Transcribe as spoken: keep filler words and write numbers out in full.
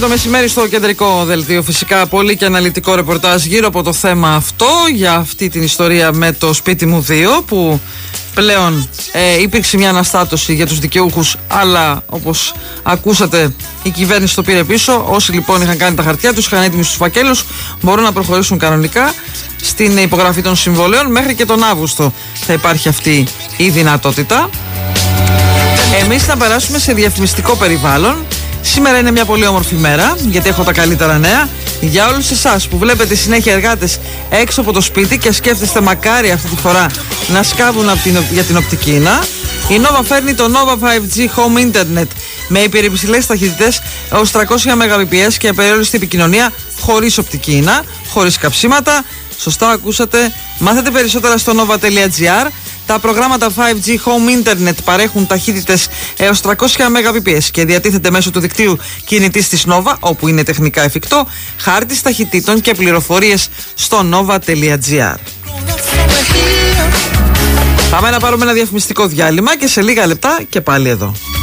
Το μεσημέρι στο κεντρικό δελτίο φυσικά πολύ και αναλυτικό ρεπορτάζ γύρω από το θέμα αυτό, για αυτή την ιστορία με το σπίτι μου δύο, που πλέον ε, υπήρξε μια αναστάτωση για τους δικαιούχους, αλλά όπως ακούσατε η κυβέρνηση το πήρε πίσω. Όσοι λοιπόν είχαν κάνει τα χαρτιά τους, είχαν έτοιμοι στους φακέλους, μπορούν να προχωρήσουν κανονικά στην υπογραφή των συμβολέων. Μέχρι και τον Αύγουστο θα υπάρχει αυτή η δυνατότητα. Εμείς θα περάσουμε σε διαφημιστικό περιβάλλον. Σήμερα είναι μια πολύ όμορφη μέρα, γιατί έχω τα καλύτερα νέα για όλους εσάς που βλέπετε συνέχεια εργάτες έξω από το σπίτι και σκέφτεστε μακάρι αυτή τη φορά να σκάβουν από την, για την οπτικίνα. Η Nova φέρνει το Nova φάιβ τζι Home Internet με υπερυψηλές ταχύτητες έως τριακόσια μεγαμπιτ και απεριόριστη επικοινωνία, χωρίς οπτικίνα, χωρίς καψίματα. Σωστά ακούσατε. Μάθετε περισσότερα στο nova τελεία gr. Τα προγράμματα φάιβ τζι Home Internet παρέχουν ταχύτητες έως τριακόσια μεγαμπιτ και διατίθεται μέσω του δικτύου κινητής της Nova, όπου είναι τεχνικά εφικτό, χάρτης ταχυτήτων και πληροφορίες στο nova τελεία gr. Πάμε να πάρουμε ένα διαφημιστικό διάλειμμα και σε λίγα λεπτά και πάλι εδώ.